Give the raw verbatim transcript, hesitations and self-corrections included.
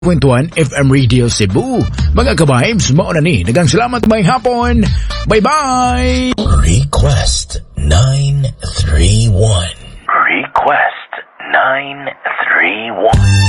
Kwentuhan F M Radio Cebu. Mga ka-vibes, mauna ni. Dagang salamat, may hapon. Bye-bye! Request nine three one. Request nine three one.